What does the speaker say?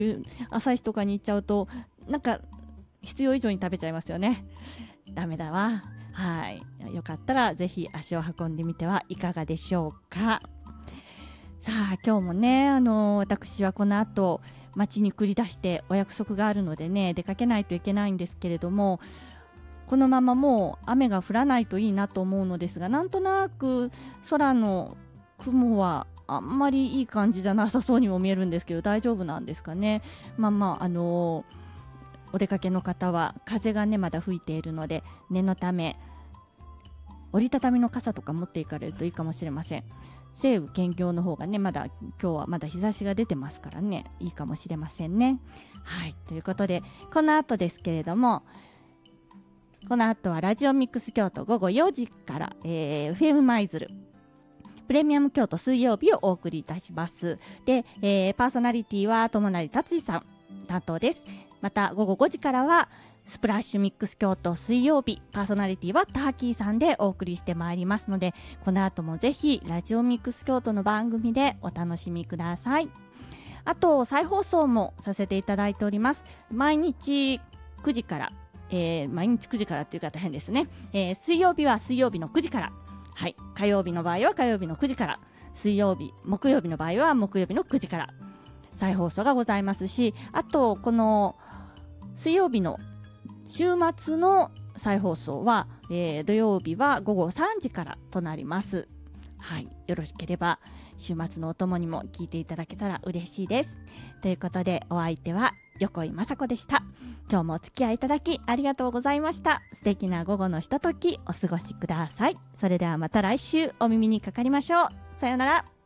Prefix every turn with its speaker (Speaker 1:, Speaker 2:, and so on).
Speaker 1: 朝市とかに行っちゃうとなんか必要以上に食べちゃいますよね。ダメだわ。はい、よかったらぜひ足を運んでみてはいかがでしょうか。さあ今日もね私はこの後街に繰り出してお約束があるのでね出かけないといけないんですけれども、このままもう雨が降らないといいなと思うのですが、なんとなく空の雲はあんまりいい感じじゃなさそうにも見えるんですけど、大丈夫なんですかね。お出かけの方は風がねまだ吹いているので念のため折りたたみの傘とか持っていかれるといいかもしれません。西雨兼業の方がね今日はまだ日差しが出てますからね、いいかもしれませんね。はい、ということでこの後ですけれども、この後はラジオミックス京都午後4時から、FM 舞鶴プレミアム京都水曜日をお送りいたします。で、パーソナリティは友成達志さん担当です。また午後5時からはスプラッシュミックス京都水曜日、パーソナリティはターキーさんでお送りしてまいりますので、この後もぜひラジオミックス京都の番組でお楽しみください。あと再放送もさせていただいております。毎日9時から、毎日9時からっていう方変ですね、水曜日は水曜日の9時から、はい、火曜日の場合は火曜日の9時から、水曜日木曜日の場合は木曜日の9時から再放送がございますし、あとこの水曜日の週末の再放送は、土曜日は午後3時からとなります。はい、よろしければ週末のお供にも聞いていただけたら嬉しいです。ということでお相手は横井雅子でした。今日もお付き合いいただきありがとうございました。素敵な午後のひとときお過ごしください。それではまた来週お耳にかかりましょう。さようなら。